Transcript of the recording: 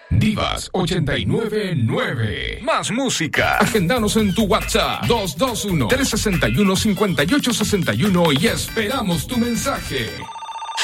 Divas 899. Más música. Agendanos en tu WhatsApp 221-361-5861 y esperamos tu mensaje.